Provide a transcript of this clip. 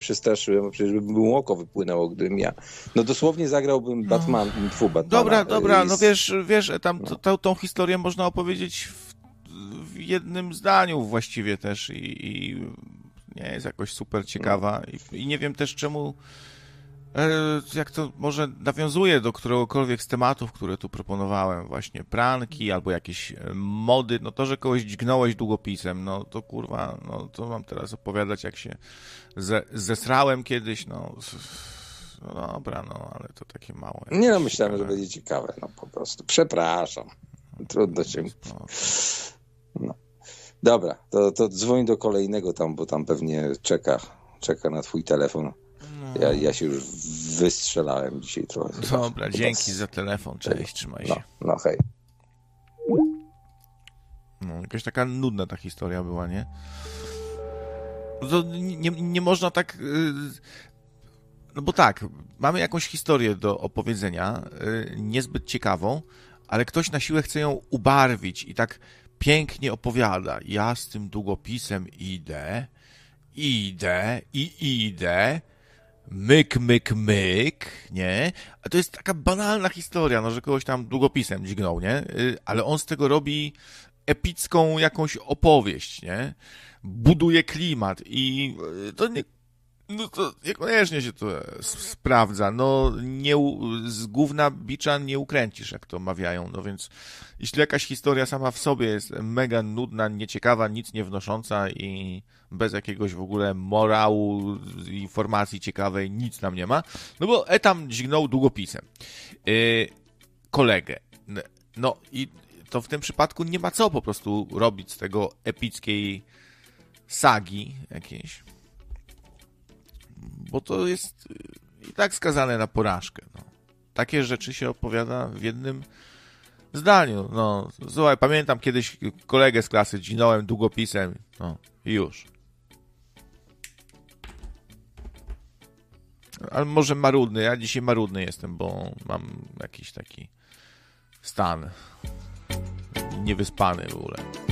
przestraszyłem, bo przecież by mu oko wypłynęło, gdybym ja... No dosłownie zagrałbym Batmana. Dobra, no wiesz, tam tą historię można opowiedzieć w jednym zdaniu właściwie też i nie jest jakoś super ciekawa i nie wiem też czemu, jak to może nawiązuje do któregokolwiek z tematów, które tu proponowałem, właśnie pranki albo jakieś mody, no to, że kogoś dźgnąłeś długopisem, no to kurwa, no to mam teraz opowiadać, jak się zesrałem kiedyś, no dobra, no ale to takie małe. Nie no, myślałem, że będzie ciekawe, no po prostu. Przepraszam. Trudno się... No. Dobra, to dzwoń do kolejnego tam, bo tam pewnie czeka na twój telefon. Ja się już wystrzelałem dzisiaj trochę. Dobra, dzięki za telefon, cześć, trzymaj się. No hej. No, jakaś taka nudna ta historia była, nie? To nie można tak... No bo tak, mamy jakąś historię do opowiedzenia, niezbyt ciekawą, ale ktoś na siłę chce ją ubarwić i tak pięknie opowiada. Ja z tym długopisem idę, myk, nie? A to jest taka banalna historia, no, że kogoś tam długopisem dźgnął, nie? Ale on z tego robi epicką jakąś opowieść, nie? Buduje klimat i to nie... No to niekoniecznie się to sprawdza. No z gówna bicza nie ukręcisz, jak to mawiają. No więc jeśli jakaś historia sama w sobie jest mega nudna, nieciekawa, nic nie wnosząca i bez jakiegoś w ogóle morału, informacji ciekawej, nic nam nie ma, no bo Etam dźgnął długopisem kolegę. No i to w tym przypadku nie ma co po prostu robić z tego epickiej sagi jakiejś. Bo to jest i tak skazane na porażkę. No. Takie rzeczy się opowiada w jednym zdaniu. No, słuchaj, pamiętam kiedyś kolegę z klasy dźgnąłem długopisem. No, i już. Ale może marudny. Ja dzisiaj marudny jestem, bo mam jakiś taki stan niewyspany w ogóle.